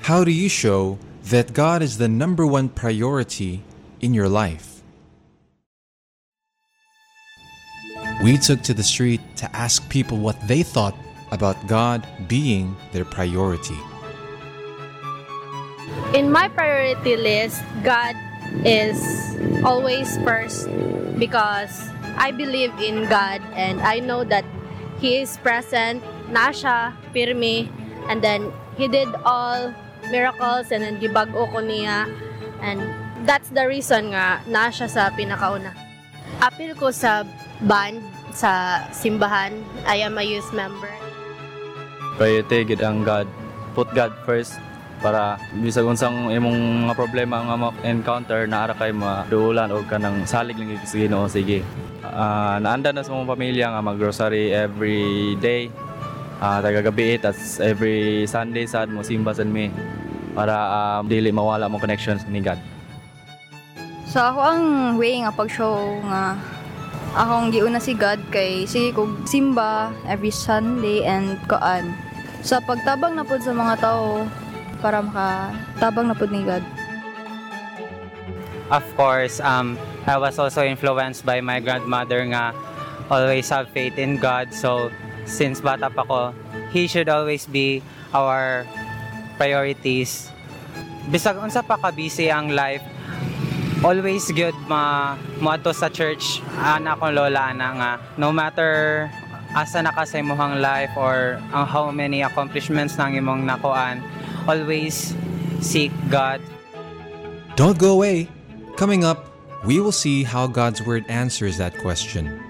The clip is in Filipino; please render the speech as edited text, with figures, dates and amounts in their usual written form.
How do you show that God is the number one priority in your life? We took to the street to ask people what they thought about God being their priority. In my priority list, God is always first because I believe in God and I know that He is present, nasya, pirmi, and then He did all miracles and then gibag-o ko niya, and that's the reason nga nasya sa pinakauna. Apil ko sa band, sa simbahan. I am a youth member. Priority gid ang God. Put God first para bisag unsang imong mga problema nga ma-encounter naara kay maduulan og kanang salig lang sa Ginoo. Sige. Naanda na sa mga pamilya nga mag-grocery every day. Tagagabi at every Sunday sad mo simba sad mi para dili mawala mo connections ni God. So ako ang way nga pag-show nga akong giuna si God kay sige kog simba every Sunday and koan. Sa pagtabang na pud sa mga tao para makatabang na pud ni God. Of course, I was also influenced by my grandmother nga always have faith in God. So since bata pa ko, He should always be our priorities. Bisag unsa pa ka busy ang life, always good moadto sa church. Ana akong lola ana nga no matter asa na ka sa imong life or how many accomplishments nang imong nakuan, always seek God. Don't go away. Coming up, we will see how God's Word answers that question.